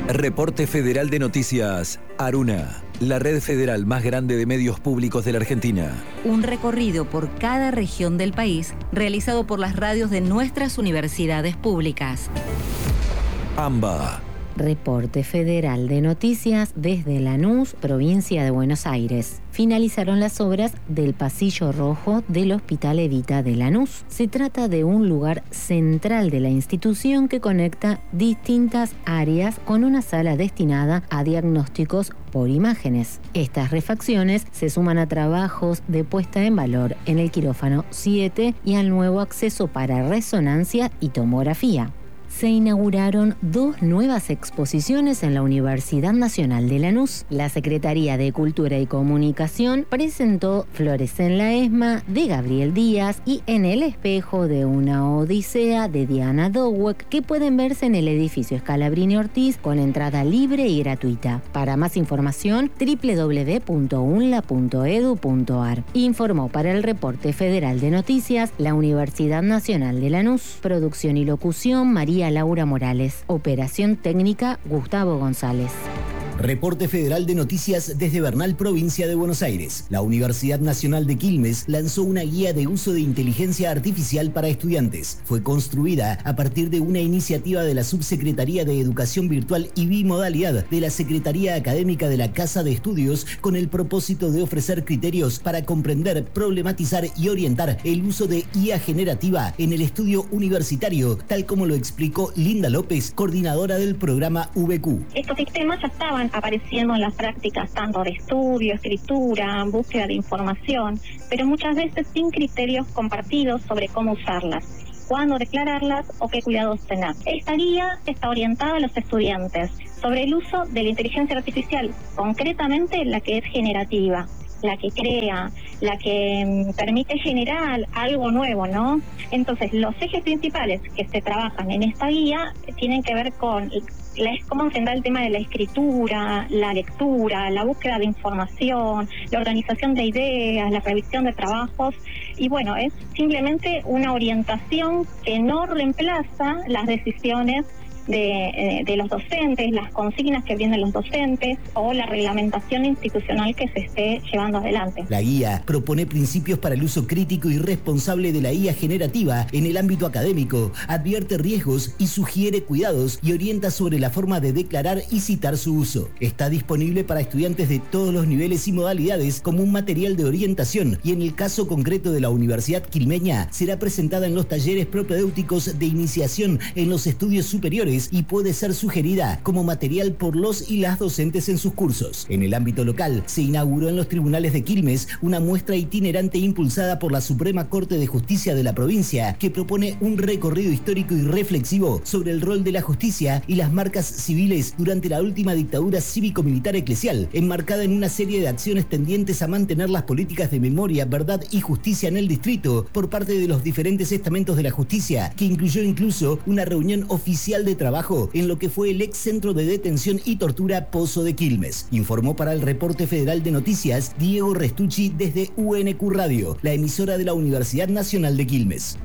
Reporte Federal de Noticias, Aruna, la red federal más grande de medios públicos de la Argentina. Un recorrido por cada región del país realizado por las radios de nuestras universidades públicas. AMBA. Reporte Federal de Noticias desde Lanús, provincia de Buenos Aires. Finalizaron las obras del Pasillo Rojo del Hospital Evita de Lanús. Se trata de un lugar central de la institución que conecta distintas áreas con una sala destinada a diagnósticos por imágenes. Estas refacciones se suman a trabajos de puesta en valor en el quirófano 7 y al nuevo acceso para resonancia y tomografía. Se inauguraron 2 nuevas exposiciones en la Universidad Nacional de Lanús. La Secretaría de Cultura y Comunicación presentó Flores en la ESMA de Gabriel Díaz y En el espejo de una odisea de Diana Dowek, que pueden verse en el edificio Scalabrini Ortiz con entrada libre y gratuita. Para más información, www.unla.edu.ar. Informó para el Reporte Federal de Noticias la Universidad Nacional de Lanús. Producción y locución María Laura Morales. Operación técnica Gustavo González. Reporte Federal de Noticias desde Bernal, provincia de Buenos Aires. La Universidad Nacional de Quilmes lanzó una guía de uso de inteligencia artificial para estudiantes. Fue construida a partir de una iniciativa de la Subsecretaría de Educación Virtual y Bimodalidad de la Secretaría Académica de la Casa de Estudios, con el propósito de ofrecer criterios para comprender, problematizar y orientar el uso de IA generativa en el estudio universitario, tal como lo explicó Linda López, coordinadora del programa VQ. Estos sistemas ya estaban apareciendo en las prácticas tanto de estudio, escritura, búsqueda de información, pero muchas veces sin criterios compartidos sobre cómo usarlas, cuándo declararlas o qué cuidados tener. Esta guía está orientada a los estudiantes sobre el uso de la inteligencia artificial, concretamente la que es generativa, la que crea, la que permite generar algo nuevo, ¿no? Entonces, los ejes principales que se trabajan en esta guía tienen que ver con cómo enfrentar el tema de la escritura, la lectura, la búsqueda de información, la organización de ideas, la revisión de trabajos. Y bueno, es simplemente una orientación que no reemplaza las decisiones de los docentes, las consignas que brindan los docentes o la reglamentación institucional que se esté llevando adelante. La guía propone principios para el uso crítico y responsable de la IA generativa en el ámbito académico, advierte riesgos y sugiere cuidados y orienta sobre la forma de declarar y citar su uso. Está disponible para estudiantes de todos los niveles y modalidades como un material de orientación, y en el caso concreto de la Universidad Quilmeña será presentada en los talleres propedéuticos de iniciación en los estudios superiores y puede ser sugerida como material por los y las docentes en sus cursos. En el ámbito local, se inauguró en los tribunales de Quilmes una muestra itinerante impulsada por la Suprema Corte de Justicia de la provincia, que propone un recorrido histórico y reflexivo sobre el rol de la justicia y las marcas civiles durante la última dictadura cívico-militar eclesial, enmarcada en una serie de acciones tendientes a mantener las políticas de memoria, verdad y justicia en el distrito por parte de los diferentes estamentos de la justicia, que incluyó incluso una reunión oficial de trabajo en lo que fue el ex centro de detención y tortura Pozo de Quilmes. Informó para el Reporte Federal de Noticias Diego Restucci desde UNQ Radio, la emisora de la Universidad Nacional de Quilmes.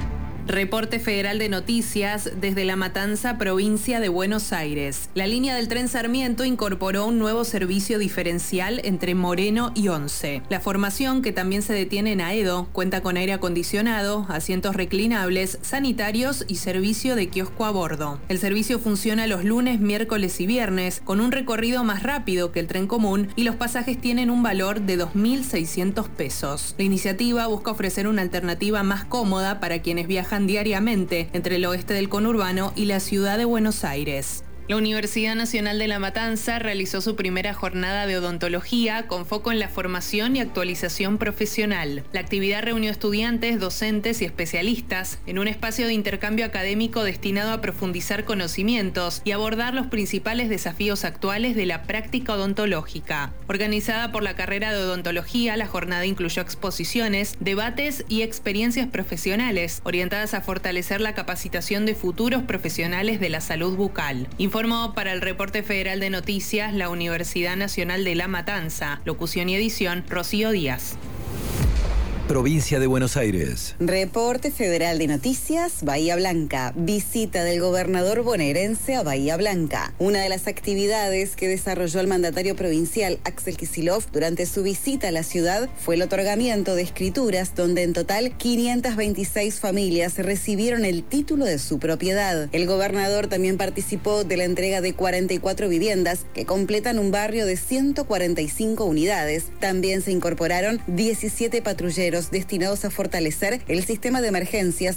Reporte Federal de Noticias desde La Matanza, provincia de Buenos Aires. La línea del tren Sarmiento incorporó un nuevo servicio diferencial entre Moreno y Once. La formación, que también se detiene en Aedo, cuenta con aire acondicionado, asientos reclinables, sanitarios y servicio de kiosco a bordo. El servicio funciona los lunes, miércoles y viernes, con un recorrido más rápido que el tren común, y los pasajes tienen un valor de 2.600 pesos. La iniciativa busca ofrecer una alternativa más cómoda para quienes viajan diariamente entre el oeste del conurbano y la ciudad de Buenos Aires. La Universidad Nacional de La Matanza realizó su primera jornada de odontología con foco en la formación y actualización profesional. La actividad reunió estudiantes, docentes y especialistas en un espacio de intercambio académico destinado a profundizar conocimientos y abordar los principales desafíos actuales de la práctica odontológica. Organizada por la carrera de odontología, la jornada incluyó exposiciones, debates y experiencias profesionales orientadas a fortalecer la capacitación de futuros profesionales de la salud bucal. Informó para el Reporte Federal de Noticias la Universidad Nacional de La Matanza. Locución y edición, Rocío Díaz. Provincia de Buenos Aires. Reporte Federal de Noticias, Bahía Blanca. Visita del gobernador bonaerense a Bahía Blanca. Una de las actividades que desarrolló el mandatario provincial Axel Kicillof durante su visita a la ciudad fue el otorgamiento de escrituras, donde en total 526 familias recibieron el título de su propiedad. El gobernador también participó de la entrega de 44 viviendas que completan un barrio de 145 unidades. También se incorporaron 17 patrulleros destinados a fortalecer el sistema de emergencias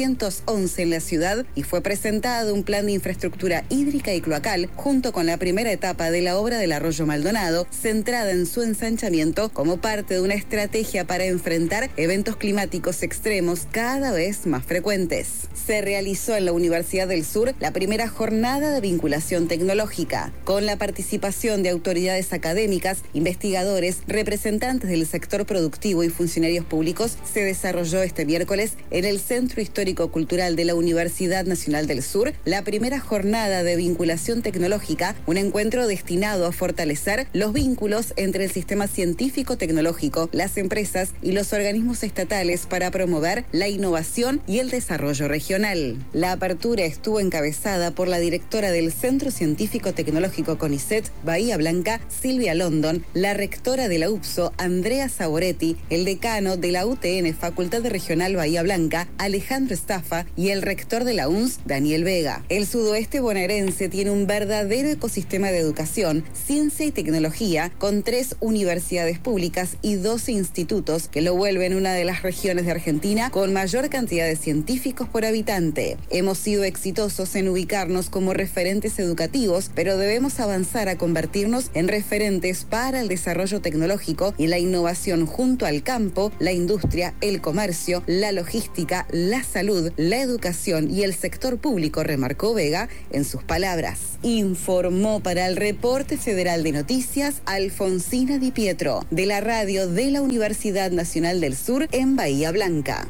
911 en la ciudad, y fue presentado un plan de infraestructura hídrica y cloacal junto con la primera etapa de la obra del Arroyo Maldonado, centrada en su ensanchamiento como parte de una estrategia para enfrentar eventos climáticos extremos cada vez más frecuentes. Se realizó en la Universidad del Sur la primera jornada de vinculación tecnológica, con la participación de autoridades académicas, investigadores, representantes del sector productivo y funcionarios públicos. Se desarrolló este miércoles en el Centro Histórico Cultural de la Universidad Nacional del Sur la primera jornada de vinculación tecnológica, un encuentro destinado a fortalecer los vínculos entre el sistema científico-tecnológico, las empresas y los organismos estatales para promover la innovación y el desarrollo regional. La apertura estuvo encabezada por la directora del Centro Científico-Tecnológico CONICET Bahía Blanca, Silvia London, la rectora de la UPSO, Andrea Saboretti, el decano de la UTN Facultad Regional Bahía Blanca, Alejandro Estafa, y el rector de la UNS, Daniel Vega. El sudoeste bonaerense tiene un verdadero ecosistema de educación, ciencia y tecnología, con 3 universidades públicas y 12 institutos que lo vuelven una de las regiones de Argentina con mayor cantidad de científicos por habitante. Hemos sido exitosos en ubicarnos como referentes educativos, pero debemos avanzar a convertirnos en referentes para el desarrollo tecnológico y la innovación junto al campo, la industria, el comercio, la logística, la salud, la educación y el sector público, remarcó Vega en sus palabras. Informó para el Reporte Federal de Noticias Alfonsina Di Pietro, de la radio de la Universidad Nacional del Sur en Bahía Blanca.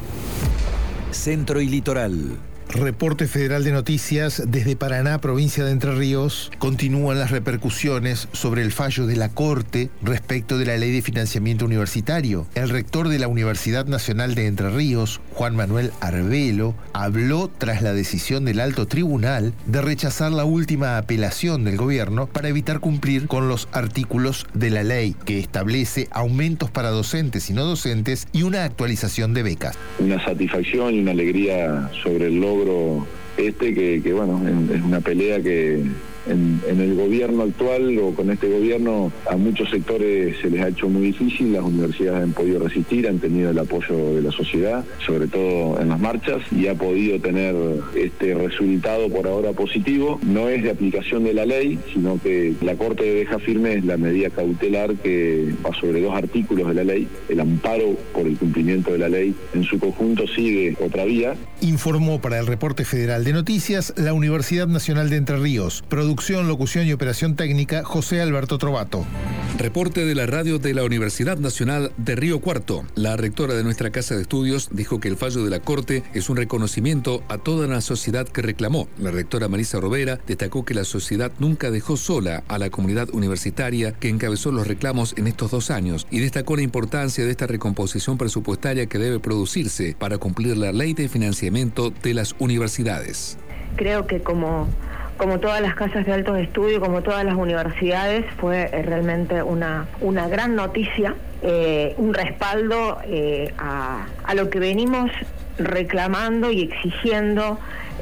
Centro y Litoral. Reporte Federal de Noticias desde Paraná, provincia de Entre Ríos. Continúan las repercusiones sobre el fallo de la Corte respecto de la Ley de Financiamiento Universitario. El rector de la Universidad Nacional de Entre Ríos, Juan Manuel Arbelo, habló tras la decisión del Alto Tribunal de rechazar la última apelación del gobierno para evitar cumplir con los artículos de la ley que establece aumentos para docentes y no docentes y una actualización de becas. Una satisfacción y una alegría sobre el logro que bueno, es una pelea que en el gobierno actual o con este gobierno a muchos sectores se les ha hecho muy difícil. Las universidades han podido resistir, han tenido el apoyo de la sociedad, sobre todo en las marchas, y ha podido tener este resultado por ahora positivo. No es de aplicación de la ley, sino que la Corte deja firme la medida cautelar que va sobre 2 artículos de la ley. El amparo por el cumplimiento de la ley en su conjunto sigue otra vía. Informó para el Reporte Federal de Noticias la Universidad Nacional de Entre Ríos. Producción, locución y operación técnica, José Alberto Trovato. Reporte de la radio de la Universidad Nacional de Río Cuarto. La rectora de nuestra casa de estudios dijo que el fallo de la Corte es un reconocimiento a toda la sociedad que reclamó. La rectora Marisa Rovera destacó que la sociedad nunca dejó sola a la comunidad universitaria que encabezó los reclamos en estos 2 años y destacó la importancia de esta recomposición presupuestaria que debe producirse para cumplir la ley de financiamiento de las universidades. Creo que como todas las casas de altos estudios, como todas las universidades, fue realmente una gran noticia, un respaldo a lo que venimos reclamando y exigiendo,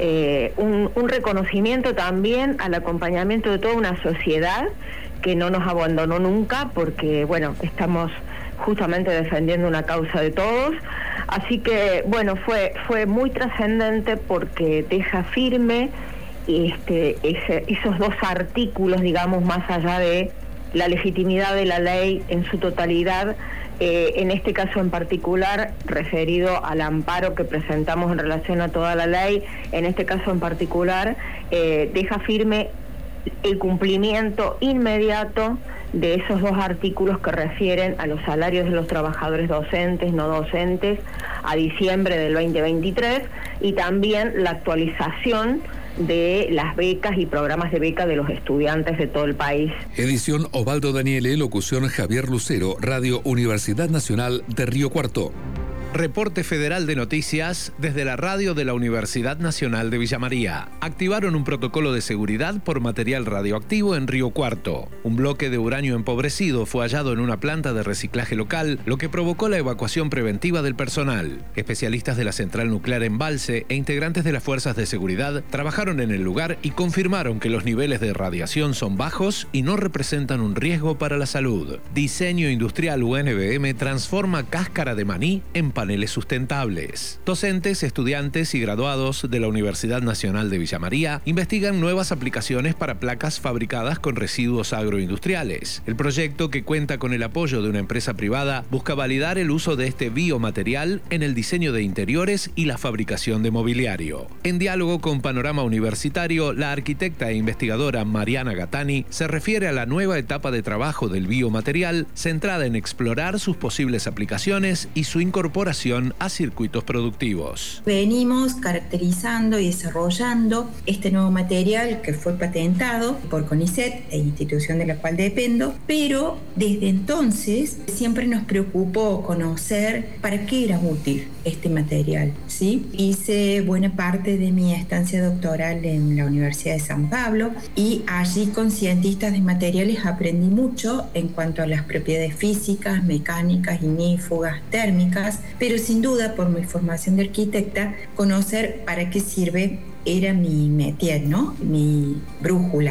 un reconocimiento también al acompañamiento de toda una sociedad que no nos abandonó nunca, porque bueno, estamos justamente defendiendo una causa de todos. Así que bueno, fue muy trascendente porque deja firme esos 2 artículos, digamos, más allá de la legitimidad de la ley en su totalidad, en este caso en particular referido al amparo que presentamos en relación a toda la ley. En este caso en particular deja firme el cumplimiento inmediato de esos 2 artículos que refieren a los salarios de los trabajadores docentes, no docentes, a diciembre del 2023, y también la actualización de las becas y programas de beca de los estudiantes de todo el país. Edición Osvaldo Daniele, locución Javier Lucero, Radio Universidad Nacional de Río Cuarto. Reporte Federal de Noticias desde la radio de la Universidad Nacional de Villa María. Activaron un protocolo de seguridad por material radioactivo en Río Cuarto. Un bloque de uranio empobrecido fue hallado en una planta de reciclaje local, lo que provocó la evacuación preventiva del personal. Especialistas de la central nuclear Embalse e integrantes de las fuerzas de seguridad trabajaron en el lugar y confirmaron que los niveles de radiación son bajos y no representan un riesgo para la salud. Diseño Industrial UNBM transforma cáscara de maní en paneles sustentables. Docentes, estudiantes y graduados de la Universidad Nacional de Villa María investigan nuevas aplicaciones para placas fabricadas con residuos agroindustriales. El proyecto, que cuenta con el apoyo de una empresa privada, busca validar el uso de este biomaterial en el diseño de interiores y la fabricación de mobiliario. En diálogo con Panorama Universitario, la arquitecta e investigadora Mariana Gattani se refiere a la nueva etapa de trabajo del biomaterial, centrada en explorar sus posibles aplicaciones y su incorporación a circuitos productivos. Venimos caracterizando y desarrollando este nuevo material que fue patentado por CONICET, institución de la cual dependo, pero desde entonces siempre nos preocupó conocer para qué era útil este material, ¿sí? Hice buena parte de mi estancia doctoral en la Universidad de San Pablo y allí con cientistas de materiales aprendí mucho en cuanto a las propiedades físicas, mecánicas, ignífugas, térmicas, pero sin duda, por mi formación de arquitecta, conocer para qué sirve era mi métier, ¿no? Mi brújula.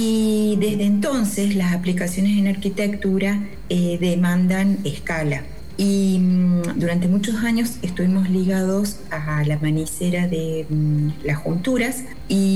Y desde entonces las aplicaciones en arquitectura demandan escala. Y durante muchos años estuvimos ligados a la manicera de Las Junturas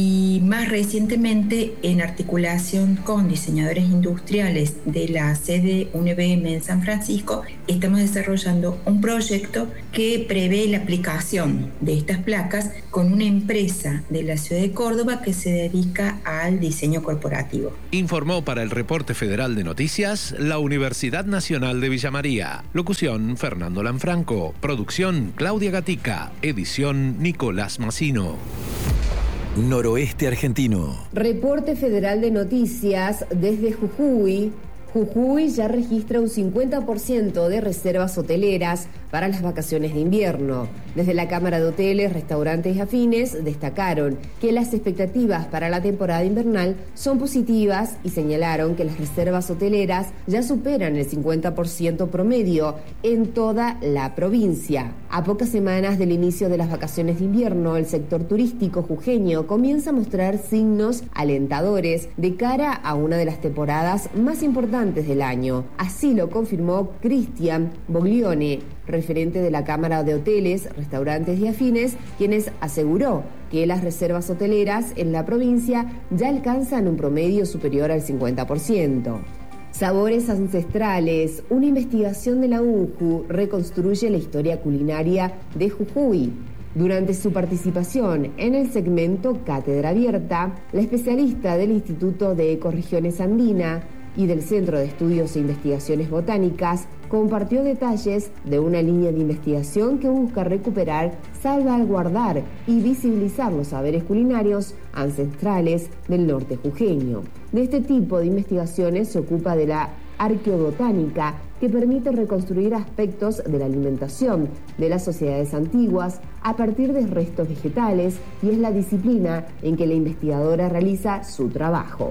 y más recientemente en articulación con diseñadores industriales de la sede UNBM en San Francisco estamos desarrollando un proyecto que prevé la aplicación de estas placas con una empresa de la ciudad de Córdoba que se dedica al diseño corporativo. Informó para el Reporte Federal de Noticias la Universidad Nacional de Villa María. Locución Fernando Lanfranco. Producción Claudia Gatica. Edición Nicolás Massino. Noroeste argentino. Reporte Federal de Noticias desde Jujuy. Jujuy ya registra un 50% de reservas hoteleras para las vacaciones de invierno. Desde la Cámara de Hoteles, Restaurantes y Afines destacaron que las expectativas para la temporada invernal son positivas y señalaron que las reservas hoteleras ya superan el 50% promedio en toda la provincia. A pocas semanas del inicio de las vacaciones de invierno, el sector turístico jujeño comienza a mostrar signos alentadores de cara a una de las temporadas más importantes del año. Así lo confirmó Cristian Boglione, referente de la Cámara de Hoteles, Restaurantes y Afines, quienes aseguró que las reservas hoteleras en la provincia ya alcanzan un promedio superior al 50%. Sabores ancestrales. Una investigación de la UNJU reconstruye la historia culinaria de Jujuy. Durante su participación en el segmento Cátedra Abierta, la especialista del Instituto de Ecorregiones Andina y del Centro de Estudios e Investigaciones Botánicas compartió detalles de una línea de investigación que busca recuperar, salvaguardar y visibilizar los saberes culinarios ancestrales del norte jujeño. De este tipo de investigaciones se ocupa de la arqueobotánica, que permite reconstruir aspectos de la alimentación de las sociedades antiguas a partir de restos vegetales, y es la disciplina en que la investigadora realiza su trabajo.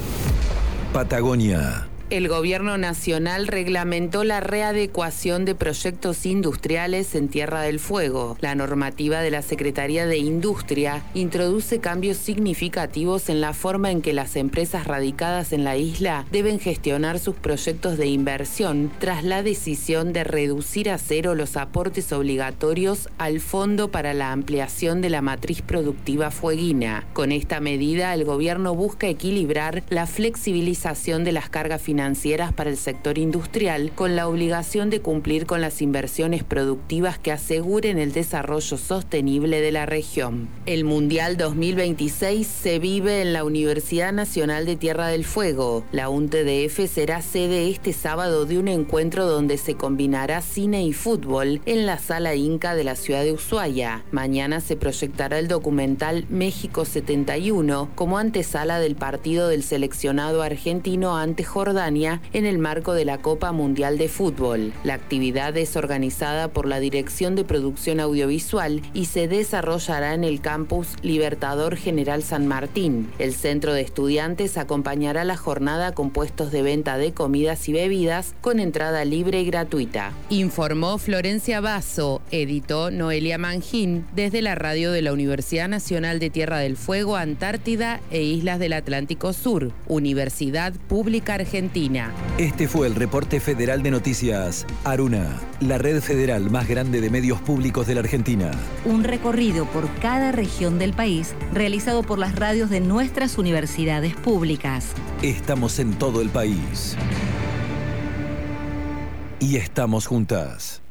Patagonia. El Gobierno Nacional reglamentó la readecuación de proyectos industriales en Tierra del Fuego. La normativa de la Secretaría de Industria introduce cambios significativos en la forma en que las empresas radicadas en la isla deben gestionar sus proyectos de inversión tras la decisión de reducir a cero los aportes obligatorios al Fondo para la Ampliación de la Matriz Productiva Fueguina. Con esta medida, el Gobierno busca equilibrar la flexibilización de las cargas financieras financieras para el sector industrial, con la obligación de cumplir con las inversiones productivas que aseguren el desarrollo sostenible de la región. El Mundial 2026 se vive en la Universidad Nacional de Tierra del Fuego. La UNTDF será sede este sábado de un encuentro donde se combinará cine y fútbol en la Sala Inca de la ciudad de Ushuaia. Mañana se proyectará el documental México 71 como antesala del partido del seleccionado argentino ante Jordania en el marco de la Copa Mundial de Fútbol. La actividad es organizada por la Dirección de Producción Audiovisual y se desarrollará en el campus Libertador General San Martín. El centro de estudiantes acompañará la jornada con puestos de venta de comidas y bebidas con entrada libre y gratuita. Informó Florencia Basso, editó Noelia Mangín desde la radio de la Universidad Nacional de Tierra del Fuego, Antártida e Islas del Atlántico Sur, Universidad Pública Argentina. Este fue el reporte federal de noticias Aruna, la red federal más grande de medios públicos de la Argentina. Un recorrido por cada región del país realizado por las radios de nuestras universidades públicas. Estamos en todo el país. Y estamos juntas.